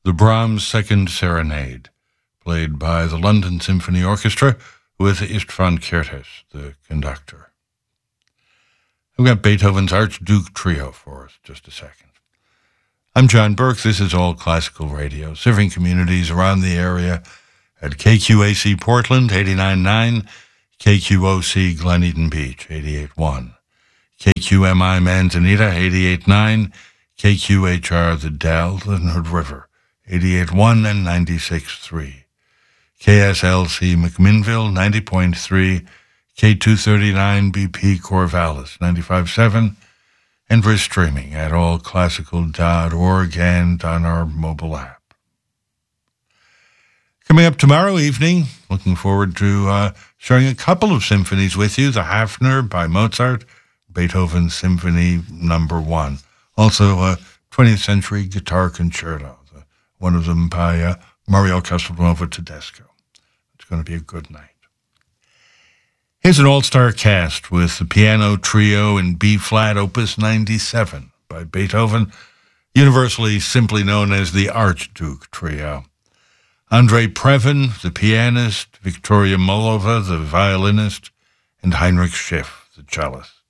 the Brahms Second Serenade, played by the London Symphony Orchestra with István Kertész, the conductor. We've got Beethoven's Archduke Trio for us, just a second. I'm John Burke. This is All Classical Radio, serving communities around the area at KQAC Portland, 89.9, KQOC Glen Eden Beach, 88.1, KQMI Manzanita, 88.9, KQHR The Dalles, Hood River, 88.1 and 96.3, KSLC McMinnville, 90.3, K239 BP Corvallis, 95.7, and we're streaming at allclassical.org and on our mobile app. Coming up tomorrow evening, looking forward to sharing a couple of symphonies with you. The Hafner by Mozart, Beethoven Symphony No. 1. Also a 20th Century Guitar Concerto, one of them by Mario Castelnuovo Tedesco. It's going to be a good night. Here's an all-star cast with the piano trio in B-flat, Opus 97 by Beethoven, universally simply known as the Archduke Trio. Andrei Previn, the pianist, Victoria Molova, the violinist, and Heinrich Schiff, the cellist.